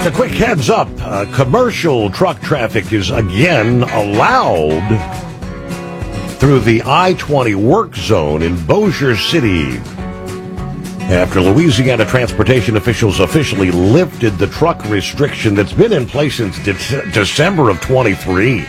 Just a quick heads up, commercial truck traffic is again allowed through the I-20 work zone in Bossier City after Louisiana transportation officials officially lifted the truck restriction that's been in place since December of 23.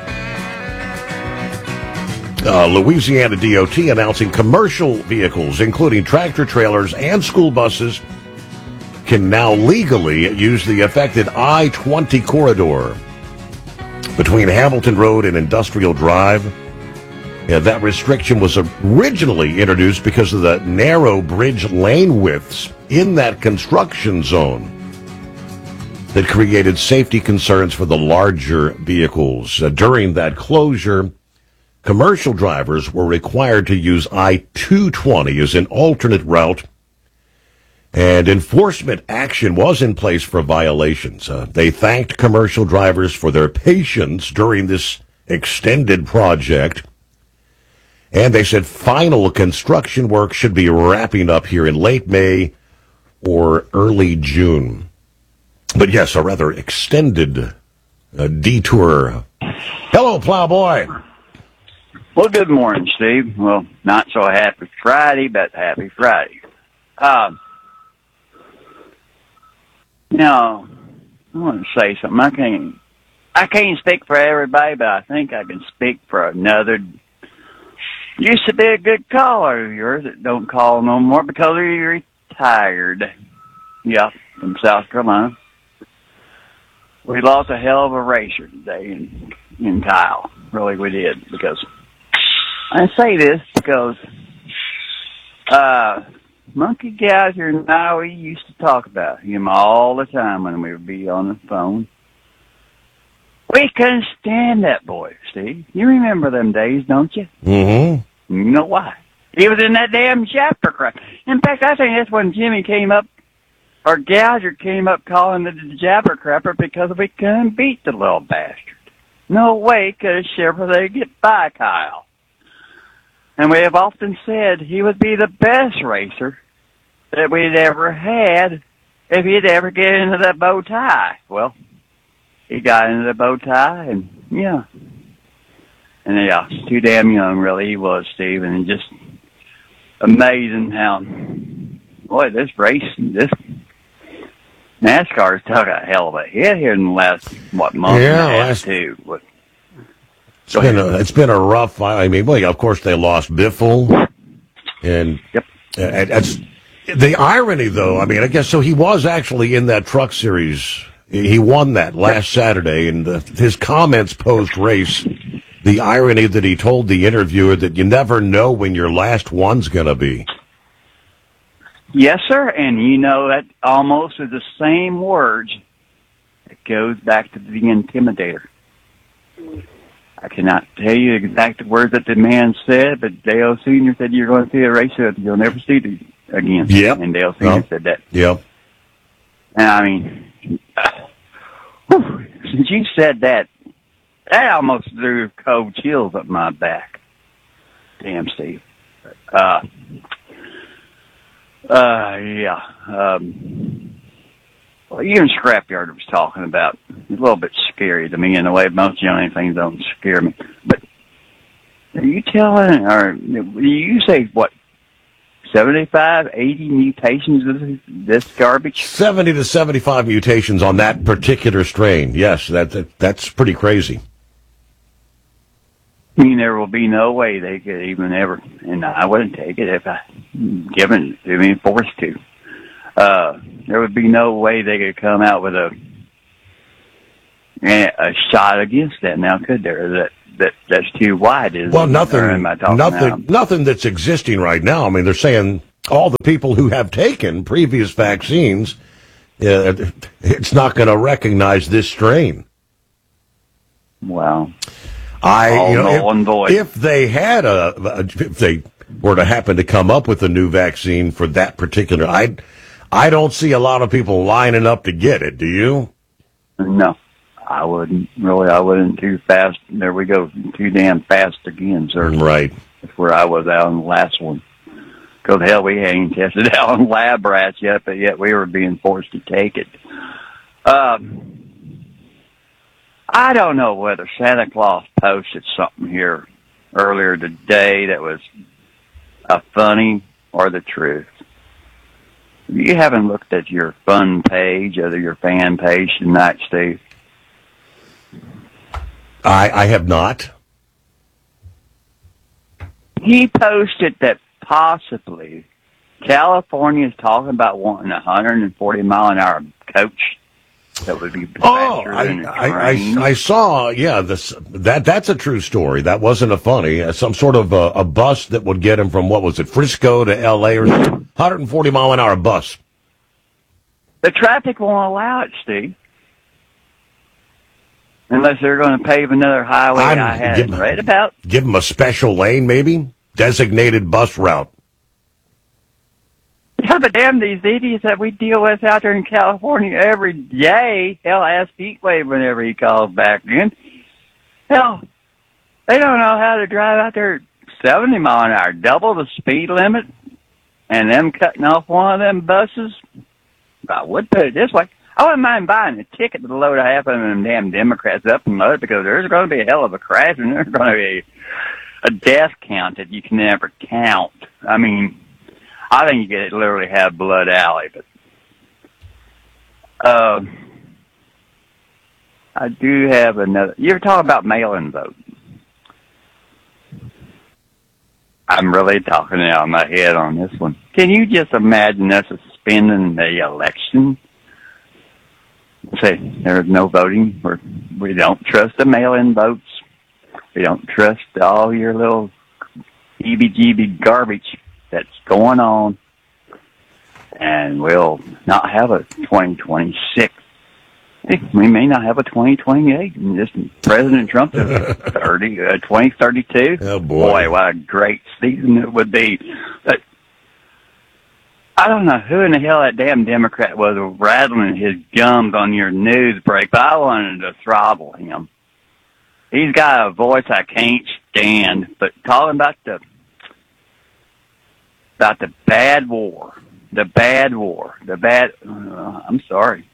Louisiana DOT announcing commercial vehicles, including tractor trailers and school buses, can now legally use the affected I-20 corridor between Hamilton Road and Industrial Drive. That restriction was originally introduced because of the narrow bridge lane widths in that construction zone that created safety concerns for the larger vehicles. During that closure, commercial drivers were required to use I-220 as an alternate route, and enforcement action was in place for violations. They thanked commercial drivers for their patience during this extended project, and they said final construction work should be wrapping up here in late May or early June. But yes, a rather extended detour. Hello, Plowboy. Well, good morning, Steve. Well, not so happy Friday, but happy Friday. Now, I want to say something. I can't speak for everybody, but I think I can speak for another. Used to be a good caller of yours that don't call no more because he retired. Yeah, from South Carolina. We lost a hell of a racer today in Kyle. Really, we did. Because I say this because Monkey Gouger and I, we used to talk about him all the time when we would be on the phone. We couldn't stand that boy, Steve. You remember them days, don't you? Mm-hmm. You know why? He was in that damn chapter crap. In fact, I think that's when Jimmy came up, or Gouger came up calling the jabber crapper because we couldn't beat the little bastard. No way could a Chevrolet get by Kyle. And we have often said he would be the best racer that we'd ever had if he'd ever get into that bow tie. Well, he got into the bow tie, and yeah. And yeah, too damn young, really, he was, Steve. And just amazing how, boy, this NASCAR's took a hell of a hit here in the last, month and a half, too. It's been a rough, I mean, well, of course, they lost Biffle. And yep. That's the irony, though. I mean, I guess so. He was actually in that truck series. He won that last Saturday, and his comments post-race, the irony that he told the interviewer that you never know when your last one's going to be. Yes, sir, and you know that almost is the same words. It goes back to the Intimidator. I cannot tell you the exact words that the man said, but Dale Sr. said you're going to see a race that you'll never see it again. Yep. And Dale Sr. said that. Yep. And I mean, since you said that, that almost threw cold chills up my back. Damn, Steve. Yeah. Well, even Scrapyard was talking about, a little bit scary to me in a way. Most young things don't scare me. But are you telling, or you say, what, 75, 80 mutations of this garbage? 70 to 75 mutations on that particular strain. Yes, that's pretty crazy. I mean, there will be no way they could even ever, and I wouldn't take it if I given to me forced to. There would be no way they could come out with a shot against that. Now, could there? That's too wide. Well, nothing that's existing right now. I mean, they're saying all the people who have taken previous vaccines, it's not going to recognize this strain. Wow. If they had if they were to happen to come up with a new vaccine for that particular, I don't see a lot of people lining up to get it. Do you? No, I wouldn't. Really, I wouldn't. Too fast. There we go. Too damn fast again, sir. Right. That's where I was out on the last one. Because hell, we ain't tested out on lab rats yet, but yet we were being forced to take it. I don't know whether Santa Claus posted something here earlier today that was funny or the truth. You haven't looked at your fun page, or your fan page tonight, Steve? I have not. He posted that possibly California is talking about wanting a 140-mile-an-hour coach that would be faster than a train. I saw, that's a true story. That wasn't a funny, some sort of a bus that would get him from, what was it, Frisco to L.A. or 140-mile-an-hour bus. The traffic won't allow it, Steve. Unless they're going to pave another highway I hadn't read about. Give them a special lane, maybe? Designated bus route. Yeah, but damn these idiots that we deal with out there in California every day. Hell, ask Heatwave whenever he calls back in. Hell, they don't know how to drive out there 70 mile an hour, double the speed limit, and them cutting off one of them buses. I would put it this way. I wouldn't mind buying a ticket to load half of them damn Democrats up and load it, because there's going to be a hell of a crash, and there's going to be a death count that you can never count. I mean, I think you could literally have Blood Alley, but I do have another. You ever talk about mail-in vote? I'm really talking out of my head on this one. Can you just imagine us suspending the election? Say there's no voting. We don't trust the mail-in votes. We don't trust all your little EBGB garbage that's going on, and we'll not have a 2026. We may not have a 2028. Just President Trump is 2032. Oh boy! Boy, what a great season it would be. But I don't know who in the hell that damn Democrat was rattling his gums on your news break, but I wanted to throttle him. He's got a voice I can't stand, but talking about the bad war, I'm sorry.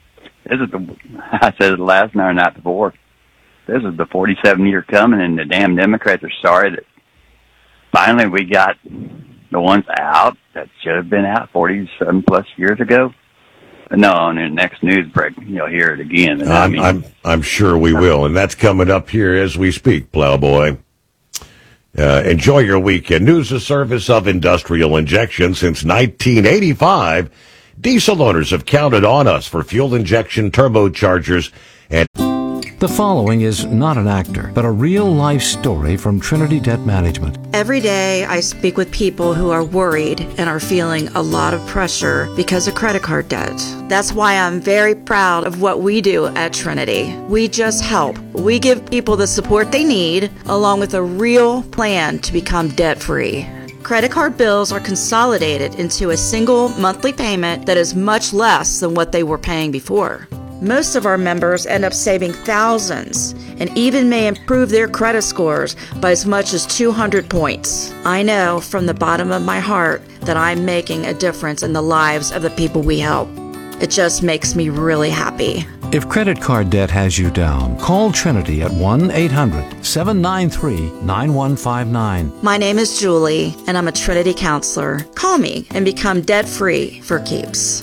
I said it last night, not before. This is the 47-year coming, and the damn Democrats are sorry that finally we got the ones out that should have been out 47 plus years ago. But no, on the next news break, you'll hear it again. I'm sure we will, and that's coming up here as we speak, Plowboy. Enjoy your weekend. News of service of industrial injection since 1985. Diesel owners have counted on us for fuel injection turbochargers. And the following is not an actor, but a real-life story from Trinity Debt Management. Every day I speak with people who are worried and are feeling a lot of pressure because of credit card debt. That's why I'm very proud of what we do at Trinity. We just help. We give people the support they need, along with a real plan to become debt-free. Credit card bills are consolidated into a single monthly payment that is much less than what they were paying before. Most of our members end up saving thousands and even may improve their credit scores by as much as 200 points. I know from the bottom of my heart that I'm making a difference in the lives of the people we help. It just makes me really happy. If credit card debt has you down, call Trinity at 1-800-793-9159. My name is Julie, and I'm a Trinity counselor. Call me and become debt-free for keeps.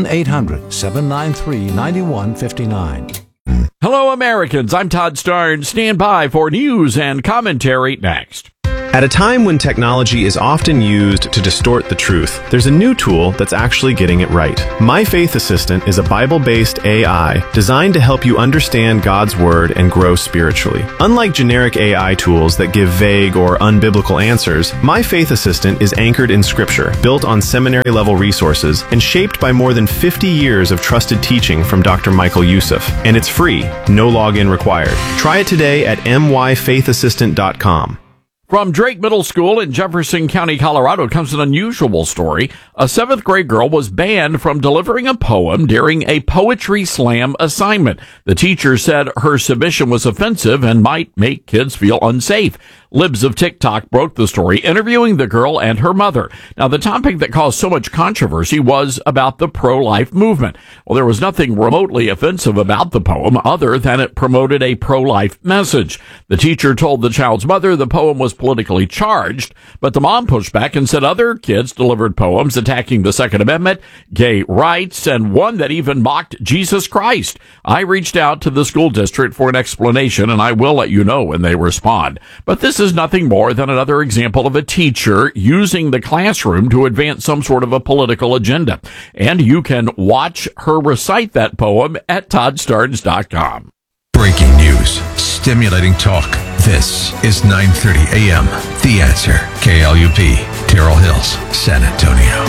1-800-793-9159. Hello, Americans. I'm Todd Starnes. Stand by for news and commentary next. At a time when technology is often used to distort the truth, there's a new tool that's actually getting it right. My Faith Assistant is a Bible-based AI designed to help you understand God's Word and grow spiritually. Unlike generic AI tools that give vague or unbiblical answers, My Faith Assistant is anchored in Scripture, built on seminary-level resources, and shaped by more than 50 years of trusted teaching from Dr. Michael Youssef. And it's free, no login required. Try it today at myfaithassistant.com. From Drake Middle School in Jefferson County, Colorado, comes an unusual story. A 7th grade girl was banned from delivering a poem during a poetry slam assignment. The teacher said her submission was offensive and might make kids feel unsafe. Libs of TikTok broke the story, interviewing the girl and her mother. Now, the topic that caused so much controversy was about the pro-life movement. Well, there was nothing remotely offensive about the poem other than it promoted a pro-life message. The teacher told the child's mother the poem was politically charged, but the mom pushed back and said other kids delivered poems attacking the Second Amendment, gay rights, and one that even mocked Jesus Christ. I reached out to the school district for an explanation, and I will let you know when they respond. But this is nothing more than another example of a teacher using the classroom to advance some sort of a political agenda. And you can watch her recite that poem at ToddStarnes.com. Breaking news, stimulating talk. This is 9:30 a.m. The Answer. KLUP, Terrell Hills, San Antonio.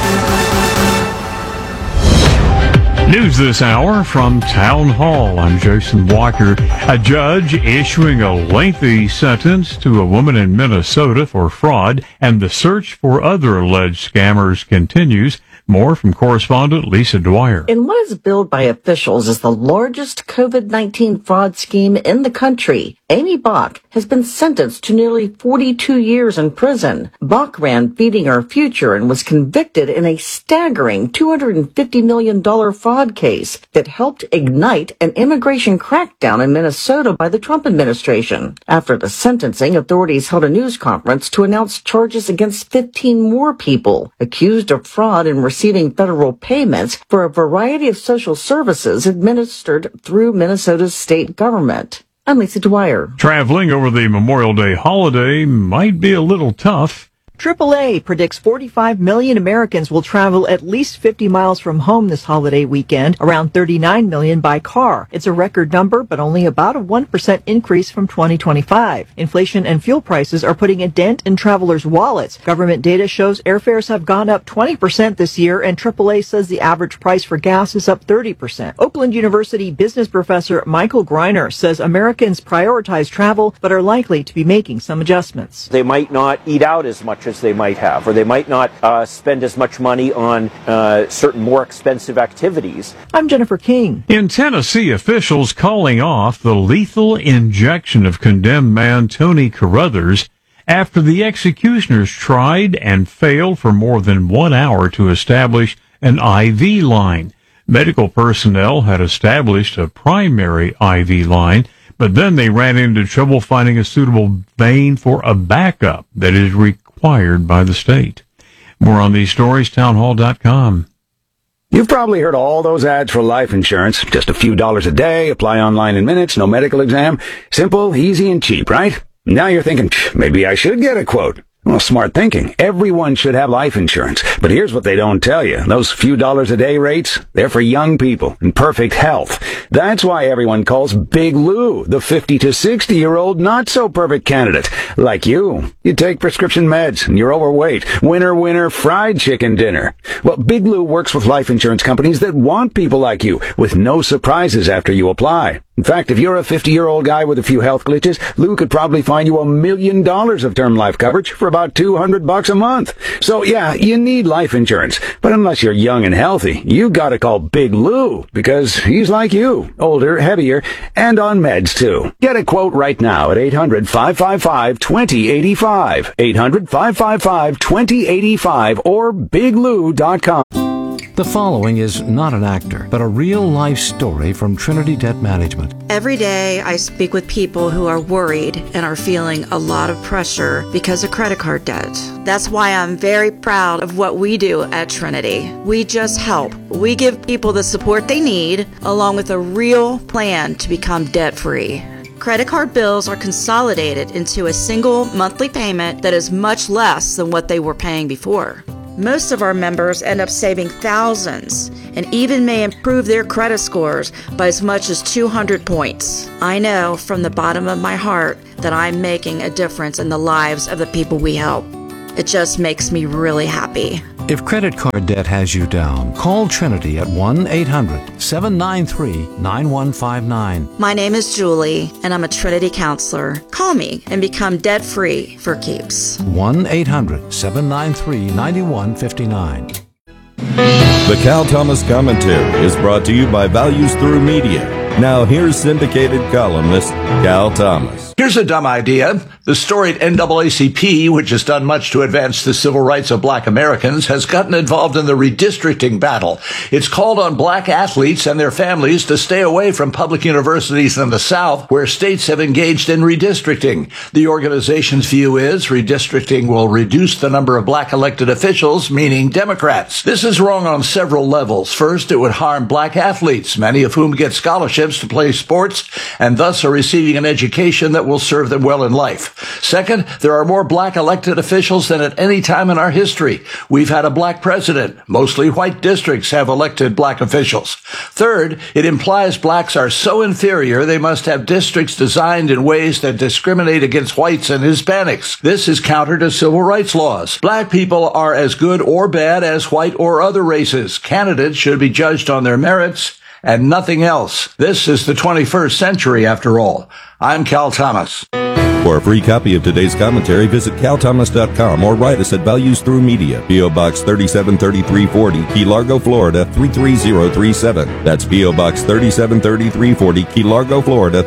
News this hour from Town Hall. I'm Jason Walker. A judge issuing a lengthy sentence to a woman in Minnesota for fraud, and the search for other alleged scammers continues. More from correspondent Lisa Dwyer. In what is billed by officials as the largest COVID-19 fraud scheme in the country, Amy Bach has been sentenced to nearly 42 years in prison. Bach ran Feeding Our Future and was convicted in a staggering $250 million fraud case that helped ignite an immigration crackdown in Minnesota by the Trump administration. After the sentencing, authorities held a news conference to announce charges against 15 more people accused of fraud and receiving federal payments for a variety of social services administered through Minnesota's state government. I'm Lisa Dwyer. Traveling over the Memorial Day holiday might be a little tough. AAA predicts 45 million Americans will travel at least 50 miles from home this holiday weekend, around 39 million by car. It's a record number, but only about a 1% increase from 2025. Inflation and fuel prices are putting a dent in travelers' wallets. Government data shows airfares have gone up 20% this year, and AAA says the average price for gas is up 30%. Oakland University business professor Michael Greiner says Americans prioritize travel, but are likely to be making some adjustments. They might not eat out as much as they might have, or they might not spend as much money on certain more expensive activities. I'm Jennifer King. In Tennessee, officials calling off the lethal injection of condemned man Tony Carruthers after the executioners tried and failed for more than 1 hour to establish an IV line. Medical personnel had established a primary IV line, but then they ran into trouble finding a suitable vein for a backup that is required by the state. More on these stories, townhall.com. You've probably heard all those ads for life insurance. Just a few dollars a day, apply online in minutes, no medical exam. Simple, easy, and cheap, right? Now you're thinking, maybe I should get a quote. Well, smart thinking. Everyone should have life insurance. But here's what they don't tell you. Those few dollars a day rates, they're for young people in perfect health. That's why everyone calls Big Lou the 50 to 60-year-old not-so-perfect candidate. Like you. You take prescription meds and you're overweight. Winner, winner, fried chicken dinner. Well, Big Lou works with life insurance companies that want people like you with no surprises after you apply. In fact, if you're a 50-year-old guy with a few health glitches, Lou could probably find you $1 million of term life coverage for about $200 a month. So yeah, you need life insurance. But unless you're young and healthy, you gotta call Big Lou, because he's like you, older, heavier, and on meds too. Get a quote right now at 800-555-2085. 800-555-2085 or biglou.com. The following is not an actor, but a real-life story from Trinity Debt Management. Every day I speak with people who are worried and are feeling a lot of pressure because of credit card debt. That's why I'm very proud of what we do at Trinity. We just help. We give people the support they need, along with a real plan to become debt-free. Credit card bills are consolidated into a single monthly payment that is much less than what they were paying before. Most of our members end up saving thousands and even may improve their credit scores by as much as 200 points. I know from the bottom of my heart that I'm making a difference in the lives of the people we help. It just makes me really happy. If credit card debt has you down, call Trinity at 1-800-793-9159. My name is Julie, and I'm a Trinity counselor. Call me and become debt-free for keeps. 1-800-793-9159. The Cal Thomas Commentary is brought to you by Values Through Media. Now here's syndicated columnist Cal Thomas. Here's a dumb idea. The storied NAACP, which has done much to advance the civil rights of black Americans, has gotten involved in the redistricting battle. It's called on black athletes and their families to stay away from public universities in the South, where states have engaged in redistricting. The organization's view is redistricting will reduce the number of black elected officials, meaning Democrats. This is wrong on several levels. First, it would harm black athletes, many of whom get scholarships to play sports and thus are receiving an education that will serve them well in life. Second, there are more black elected officials than at any time in our history. We've had a black president. Mostly white districts have elected black officials. Third, it implies blacks are so inferior they must have districts designed in ways that discriminate against whites and Hispanics. This is counter to civil rights laws. Black people are as good or bad as white or other races. Candidates should be judged on their merits and nothing else. This is the 21st century, after all. I'm Cal Thomas. For a free copy of today's commentary, visit calthomas.com or write us at Values Through Media, P.O. Box 373340, Key Largo, Florida 33037. That's P.O. Box 373340, Key Largo, Florida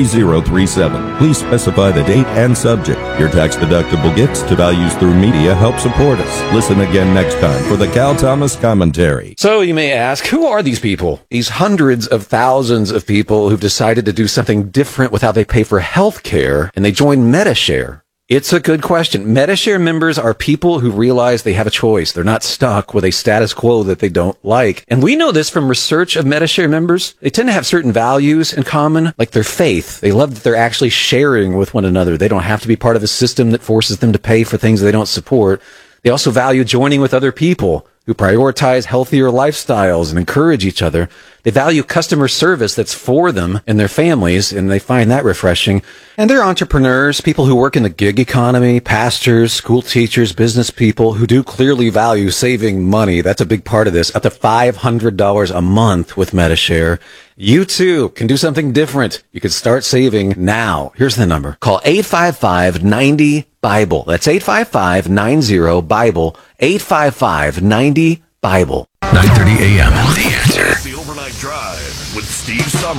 33037. Please specify the date and subject. Your tax-deductible gifts to Values Through Media help support us. Listen again next time for the Cal Thomas Commentary. So you may ask, who are these people? These hundreds of thousands of people who've decided to do something different with how they pay for health care, and they join Medi-Share. It's a good question. Medi-Share members are people who realize they have a choice. They're not stuck with a status quo that they don't like. And we know this from research of Medi-Share members. They tend to have certain values in common, like their faith. They love that they're actually sharing with one another. They don't have to be part of a system that forces them to pay for things they don't support. They also value joining with other people who prioritize healthier lifestyles and encourage each other. They value customer service that's for them and their families, and they find that refreshing. And they're entrepreneurs, people who work in the gig economy, pastors, school teachers, business people who do clearly value saving money. That's a big part of this. Up to $500 a month with Medi-Share. You too can do something different. You can start saving now. Here's the number. Call 855-90-BIBLE. That's 855-90-BIBLE. 855-90-BIBLE. 9:30 a.m. The Answer. The Overnight Drive with Steve Summers.